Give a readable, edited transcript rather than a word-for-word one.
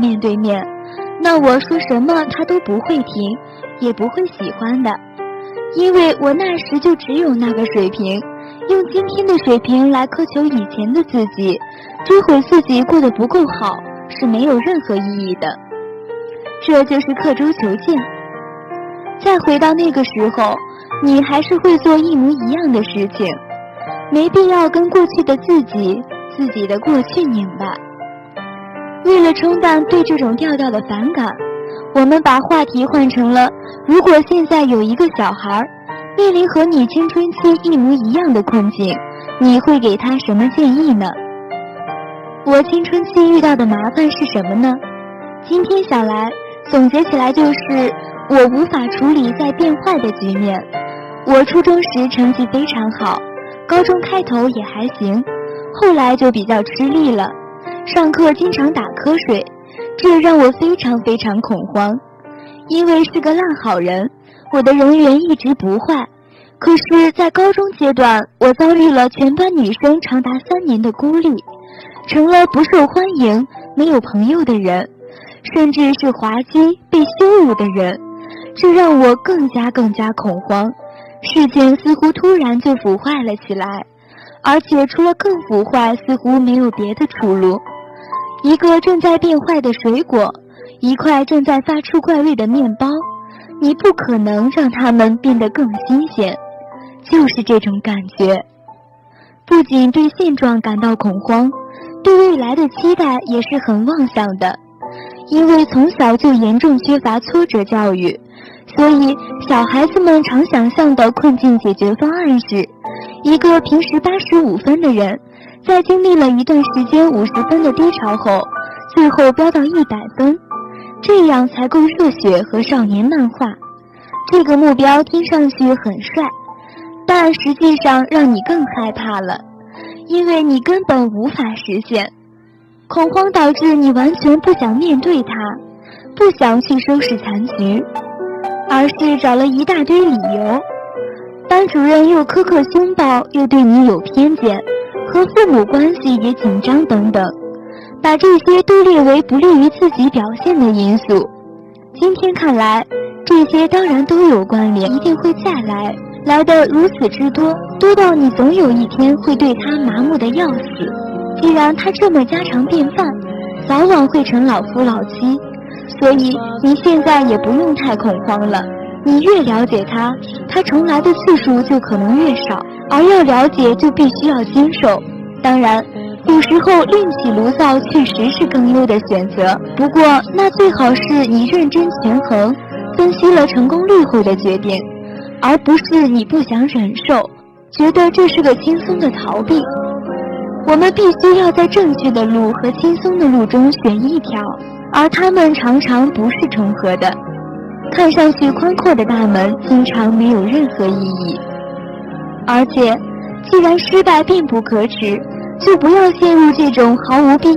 面对面，那我说什么他都不会听，也不会喜欢的，因为我那时就只有那个水平，用今天的水平来苛求以前的自己，追悔自己过得不够好，是没有任何意义的。这就是刻舟求剑。再回到那个时候，你还是会做一模一样的事情，没必要跟过去的自己的过去拧巴。为了冲淡对这种调调的反感，我们把话题换成了，如果现在有一个小孩面临和你青春期一模一样的困境，你会给他什么建议呢？我青春期遇到的麻烦是什么呢？今天想来总结起来就是我无法处理在变坏的局面。我初中时成绩非常好，高中开头也还行，后来就比较吃力了，上课经常打瞌睡，这让我非常非常恐慌。因为是个烂好人，我的人缘一直不坏，可是在高中阶段，我遭遇了全班女生长达3年的孤立，成了不受欢迎、没有朋友的人，甚至是滑稽、被羞辱的人，这让我更加恐慌。事情似乎突然就腐坏了起来，而且除了更腐坏，似乎没有别的出路。一个正在变坏的水果，一块正在发出怪味的面包，你不可能让它们变得更新鲜，就是这种感觉。不仅对现状感到恐慌，对未来的期待也是很妄想的。因为从小就严重缺乏挫折教育，所以小孩子们常想象的困境解决方案是，一个平时85分的人，在经历了一段时间50分的低潮后，最后飙到100分，这样才够热血和少年漫画。这个目标听上去很帅，但实际上让你更害怕了，因为你根本无法实现。恐慌导致你完全不想面对它，不想去收拾残局，而是找了一大堆理由。班主任又苛刻凶暴，又对你有偏见，和父母关系也紧张等等，把这些都列为不利于自己表现的因素。今天看来，这些当然都有关联，一定会再来，来得如此之多，多到你总有一天会对它麻木的要死。既然他这么家常便饭，早晚会成老夫老妻，所以你现在也不用太恐慌了。你越了解他，他重来的次数就可能越少，而要了解就必须要接受。当然，有时候另起炉灶确实是更优的选择，不过那最好是你认真权衡，分析了成功率后的决定，而不是你不想忍受，觉得这是个轻松的逃避。我们必须要在正确的路和轻松的路中选一条，而它们常常不是重合的。看上去宽阔的大门经常没有任何意义。而且，既然失败并不可耻，就不要陷入这种毫无必